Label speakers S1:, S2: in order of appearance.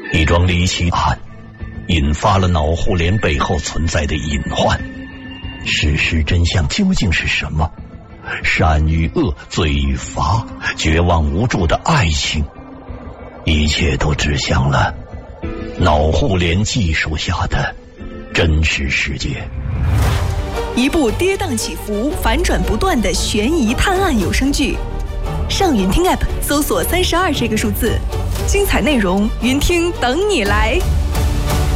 S1: 一桩离奇案引发了脑互联背后存在的隐患，事实真相究竟是什么？善与恶，罪与罚，绝望无助的爱情，一切都指向了脑互联技术下的真实世界。
S2: 一部跌宕起伏、反转不断的悬疑探案有声剧，上云听 App 搜索32这个数字，精彩内容云听等你来。